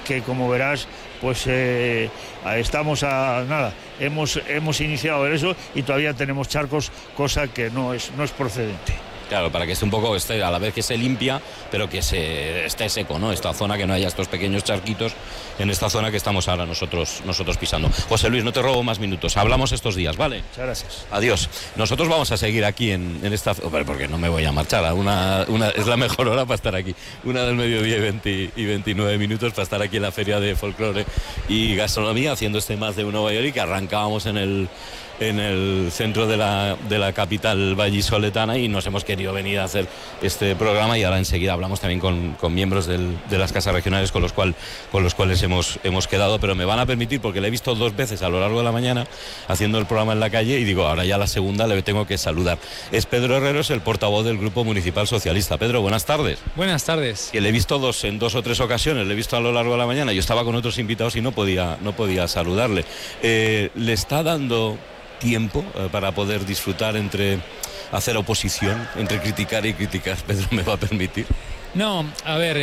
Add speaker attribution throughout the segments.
Speaker 1: que como verás, pues estamos a nada, hemos iniciado eso y todavía tenemos charcos, cosa que no es procedente.
Speaker 2: Claro, para que esté un poco, a la vez que se limpia, pero que esté seco, ¿no? Esta zona, que no haya estos pequeños charquitos en esta zona que estamos ahora nosotros pisando. José Luis, no te robo más minutos. Hablamos estos días, ¿vale?
Speaker 1: Muchas gracias.
Speaker 2: Adiós. Nosotros vamos a seguir aquí en esta... Porque no me voy a marchar. Es la mejor hora para estar aquí. 1 del mediodía y 29 minutos para estar aquí en la Feria de Folclore y Gastronomía, haciendo este Más de Uno Valladolid, que arrancábamos en el centro de la capital vallisoletana, y nos hemos querido venir a hacer este programa, y ahora enseguida hablamos también con miembros de las casas regionales con los cuales hemos quedado, pero me van a permitir, porque le he visto 2 veces a lo largo de la mañana haciendo el programa en la calle, y digo, ahora ya la segunda le tengo que saludar. Es Pedro Herrero, es el portavoz del Grupo Municipal Socialista. Pedro, buenas tardes.
Speaker 3: Buenas tardes.
Speaker 2: Que le he visto en 2 o 3 ocasiones, le he visto a lo largo de la mañana. Yo estaba con otros invitados y no podía saludarle. ¿Le está dando tiempo para poder disfrutar entre hacer oposición, entre criticar y criticar? Pedro, ¿me va a permitir?
Speaker 3: No, a ver,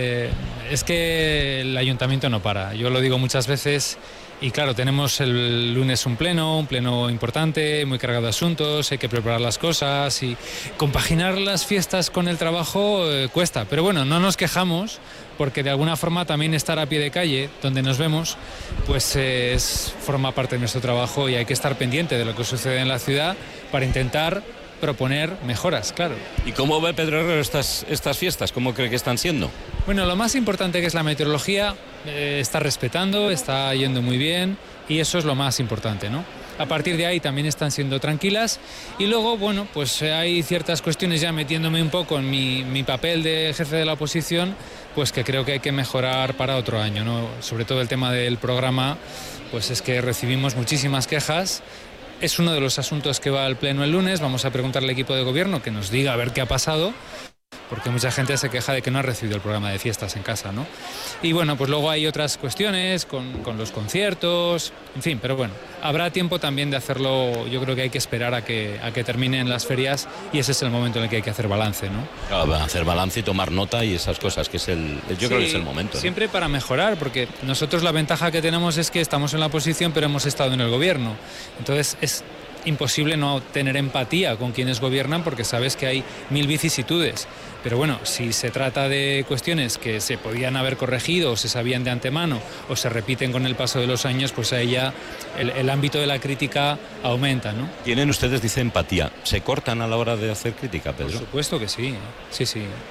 Speaker 3: es que el ayuntamiento no para. Yo lo digo muchas veces. Y claro, tenemos el lunes un pleno importante, muy cargado de asuntos, hay que preparar las cosas, y compaginar las fiestas con el trabajo cuesta. Pero bueno, no nos quejamos, porque de alguna forma también estar a pie de calle, donde nos vemos, pues forma parte de nuestro trabajo, y hay que estar pendiente de lo que sucede en la ciudad para intentar proponer mejoras, claro.
Speaker 2: ¿Y cómo ve Pedro Herrero estas fiestas? ¿Cómo cree que están siendo?
Speaker 3: Bueno, lo más importante, que es la meteorología, está respetando, está yendo muy bien, y eso es lo más importante, ¿no? A partir de ahí también están siendo tranquilas, y luego, bueno, pues hay ciertas cuestiones, ya metiéndome un poco en mi papel de jefe de la oposición, pues que creo que hay que mejorar para otro año, ¿no? Sobre todo el tema del programa, pues es que recibimos muchísimas quejas. Es uno de los asuntos que va al pleno el lunes. Vamos a preguntarle al equipo de gobierno que nos diga a ver qué ha pasado, porque mucha gente se queja de que no ha recibido el programa de fiestas en casa, ¿no? Y bueno, pues luego hay otras cuestiones con los conciertos, en fin, pero bueno, habrá tiempo también de hacerlo. Yo creo que hay que esperar a que terminen las ferias, y ese es el momento en el que hay que hacer balance, ¿no?
Speaker 2: Claro, hacer balance y tomar nota y esas cosas, que yo creo que es el momento, ¿no?
Speaker 3: Siempre para mejorar, porque nosotros la ventaja que tenemos es que estamos en la oposición, pero hemos estado en el gobierno. Entonces es imposible no tener empatía con quienes gobiernan, porque sabes que hay 1000 vicisitudes. Pero bueno, si se trata de cuestiones que se podían haber corregido, o se sabían de antemano, o se repiten con el paso de los años, pues ahí ya el ámbito de la crítica aumenta, ¿no?
Speaker 2: ¿Tienen ustedes, dice, empatía? ¿Se cortan a la hora de hacer crítica, Pedro?
Speaker 3: Por supuesto que sí, sí.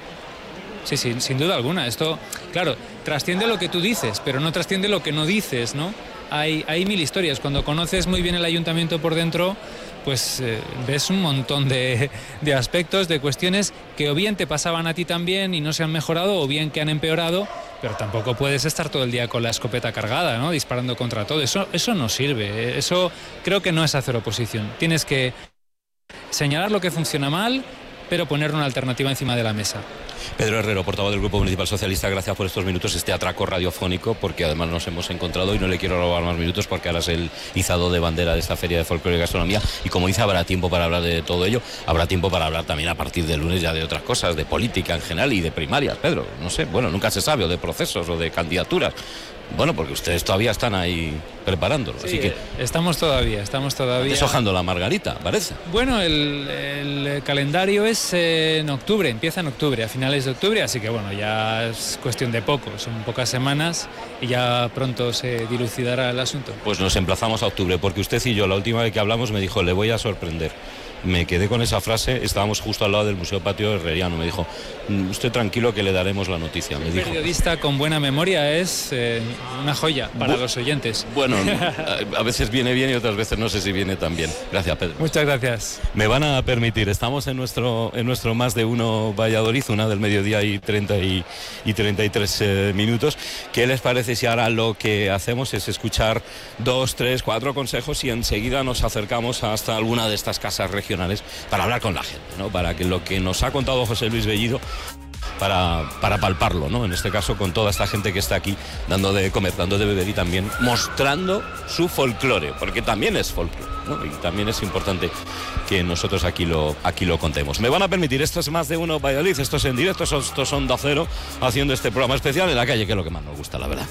Speaker 3: Sí, sin duda alguna. Esto, claro, trasciende lo que tú dices, pero no trasciende lo que no dices, ¿no? Hay 1000 historias. Cuando conoces muy bien el ayuntamiento por dentro, pues ves un montón de aspectos, de cuestiones que o bien te pasaban a ti también y no se han mejorado, o bien que han empeorado, pero tampoco puedes estar todo el día con la escopeta cargada, ¿no? Disparando contra todo. Eso no sirve. Eso creo que no es hacer oposición. Tienes que señalar lo que funciona mal, pero poner una alternativa encima de la mesa.
Speaker 2: Pedro Herrero, portavoz del Grupo Municipal Socialista, gracias por estos minutos, este atraco radiofónico, porque además nos hemos encontrado, y no le quiero robar más minutos, porque ahora es el izado de bandera de esta Feria de Folclore y Gastronomía, y como dice, habrá tiempo para hablar de todo ello, habrá tiempo para hablar también a partir del lunes ya de otras cosas, de política en general y de primarias, Pedro, no sé, bueno, nunca se sabe, o de procesos o de candidaturas. Bueno, porque ustedes todavía están ahí preparándolo,
Speaker 3: sí,
Speaker 2: así que...
Speaker 3: Estamos todavía...
Speaker 2: Deshojando la margarita, parece.
Speaker 3: Bueno, el calendario es en octubre, empieza en octubre, a finales de octubre, así que bueno, ya es cuestión de poco, son pocas semanas y ya pronto se dilucidará el asunto.
Speaker 2: Pues nos emplazamos a octubre, porque usted y yo, la última vez que hablamos, me dijo, le voy a sorprender. Me quedé con esa frase, estábamos justo al lado del Museo Patio Herreriano, me dijo, usted tranquilo que le daremos la noticia.
Speaker 3: Un periodista con buena memoria es una joya para los oyentes.
Speaker 2: Bueno, a veces viene bien y otras veces no sé si viene tan bien. Gracias, Pedro.
Speaker 3: Muchas gracias.
Speaker 2: Me van a permitir, estamos en nuestro Más de Uno Valladolid, 1 del mediodía y 33 minutos. ¿Qué les parece si ahora lo que hacemos es escuchar 2, 3, 4 consejos y enseguida nos acercamos hasta alguna de estas casas regionales para hablar con la gente, ¿no? Para que lo que nos ha contado José Luis Bellido, para palparlo, ¿no? En este caso con toda esta gente que está aquí dando de comer, dando de beber y también mostrando su folclore, porque también es folclore, ¿no? Y también es importante que nosotros aquí lo contemos. Me van a permitir, esto es Más de Uno Valladolid, esto es en directo, esto es Onda Cero, haciendo este programa especial en la calle, que es lo que más nos gusta, la verdad.